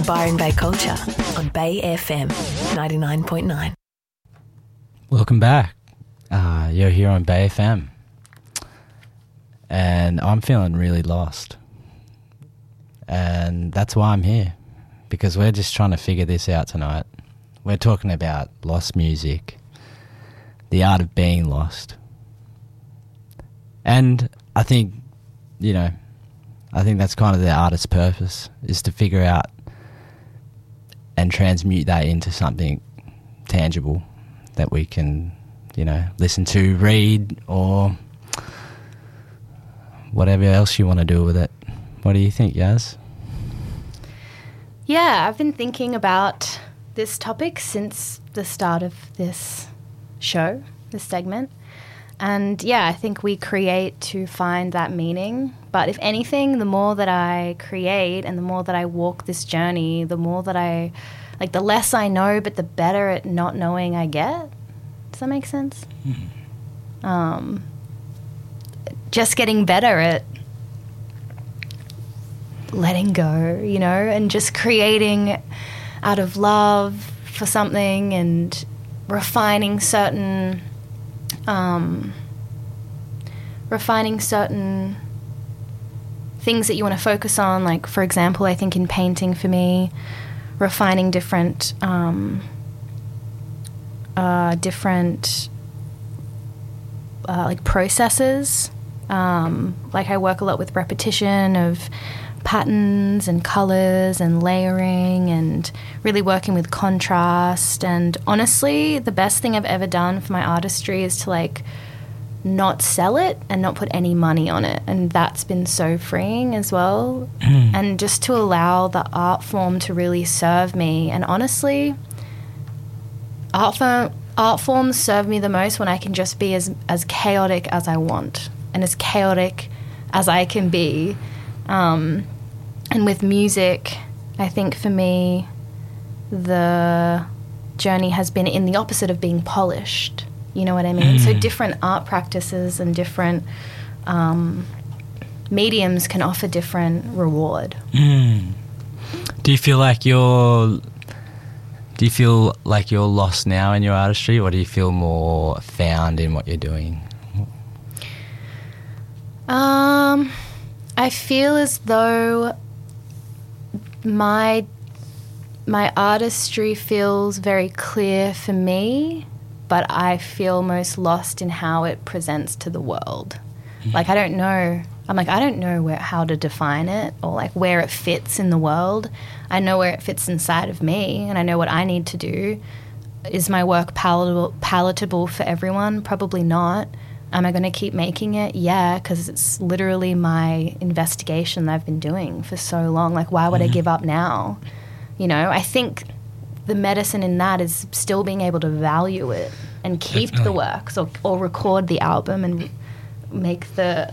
Byron Bay Culture on Bay FM 99.9. Welcome back. You're here on Bay FM. And I'm feeling really lost. And that's why I'm here. Because we're just trying to figure this out tonight. We're talking about lost music. The art of being lost. And I think, I think that's kind of the artist's purpose, is to figure out and transmute that into something tangible that we can, listen to, read, or whatever else you want to do with it. What do you think, Yaz? Yeah, I've been thinking about this topic since the start of this show, this segment. And yeah, I think we create to find that meaning. But if anything, the more that I create and the more that I walk this journey, the more that the less I know, but the better at not knowing I get. Does that make sense? Mm. Just getting better at letting go, and just creating out of love for something and refining certain things that you want to focus on. Like, for example, I think in painting for me, refining different processes. Like, I work a lot with repetition of patterns and colors and layering and really working with contrast. And honestly, the best thing I've ever done for my artistry is to not sell it and not put any money on it. And that's been so freeing as well. And just to allow the art form to really serve me. And honestly, art forms serve me the most when I can just be as chaotic as I want and as chaotic as I can be. And with music, I think for me, the journey has been in the opposite of being polished. You know what I mean? So different art practices and different mediums can offer different reward. Do you feel like you're lost now in your artistry, or do you feel more found in what you're doing? I feel as though my artistry feels very clear for me, but I feel most lost in how it presents to the world. I don't know. I don't know how to define it or where it fits in the world. I know where it fits inside of me, and I know what I need to do. Is my work palatable for everyone? Probably not. Am I going to keep making it? Yeah, because it's literally my investigation that I've been doing for so long. Why would I give up now? I think the medicine in that is still being able to value it and keep the works or record the album and make the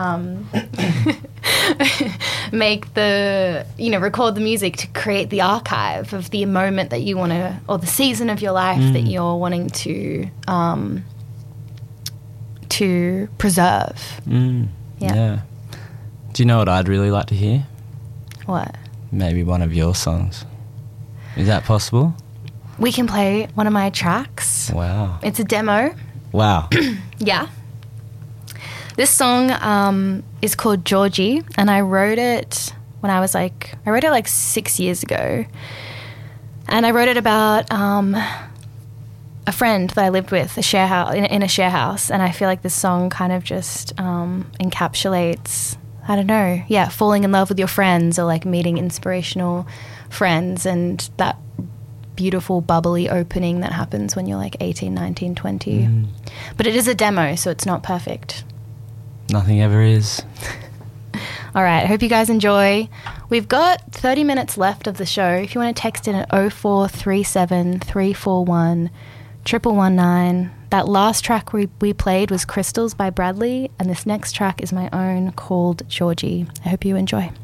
record the music to create the archive of the moment that you want to, or the season of your life that you're wanting to preserve. Yeah. Do you know what I'd really like to hear? What? Maybe one of your songs. Is that possible? We can play one of my tracks. Wow. It's a demo. Wow. Yeah. This song is called Georgie, and I wrote it when I was 6 years ago. And I wrote it about a friend that I lived with, in a share house, and I feel like this song kind of just encapsulates, I don't know, falling in love with your friends, or meeting inspirational friends, and that beautiful bubbly opening that happens when you're 18, 19, 20. But it is a demo, so it's not perfect. Nothing ever is. All right, I hope you guys enjoy. We've got 30 minutes left of the show. If you want to text in at 0437 341 119. That last track we played was Crystals by Bradley, and this next track is my own, called Georgie. I hope you enjoy.